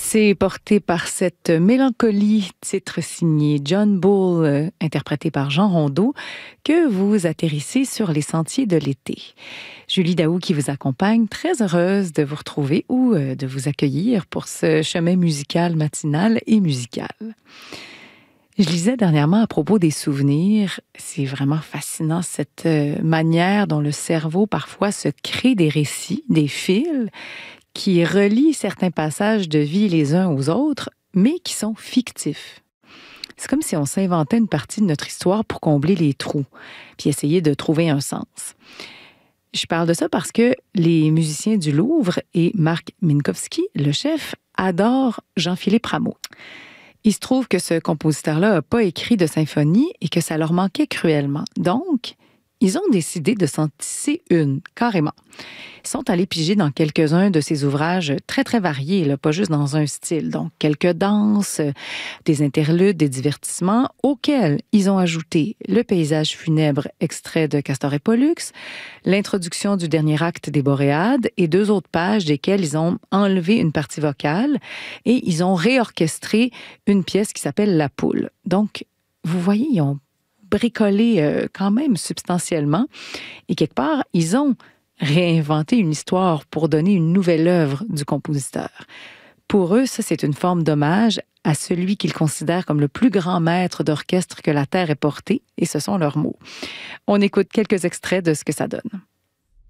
C'est porté par cette mélancolie, titre signé John Bull, interprété par Jean Rondeau, que vous atterrissez sur les sentiers de l'été. Julie Daou qui vous accompagne, très heureuse de vous retrouver ou de vous accueillir pour ce chemin musical matinal et musical. Je lisais dernièrement à propos des souvenirs, c'est vraiment fascinant cette manière dont le cerveau parfois se crée des récits, des fils, qui relient certains passages de vie les uns aux autres, mais qui sont fictifs. C'est comme si on s'inventait une partie de notre histoire pour combler les trous, puis essayer de trouver un sens. Je parle de ça parce que les musiciens du Louvre et Marc Minkowski, le chef, adorent Jean-Philippe Rameau. Il se trouve que ce compositeur-là n'a pas écrit de symphonie et que ça leur manquait cruellement. Donc, ils ont décidé de s'en tisser une, carrément. Ils sont allés piger dans quelques-uns de ses ouvrages très, très variés, là, pas juste dans un style. Donc, quelques danses, des interludes, des divertissements, auxquels ils ont ajouté le paysage funèbre extrait de Castor et Pollux, l'introduction du dernier acte des Boréades et 2 autres pages desquelles ils ont enlevé une partie vocale et ils ont réorchestré une pièce qui s'appelle La Poule. Donc, vous voyez, ils ont bricolé quand même substantiellement. Et quelque part, ils ont réinventé une histoire pour donner une nouvelle œuvre du compositeur. Pour eux, ça, c'est une forme d'hommage à celui qu'ils considèrent comme le plus grand maître d'orchestre que la Terre ait porté, et ce sont leurs mots. On écoute quelques extraits de ce que ça donne.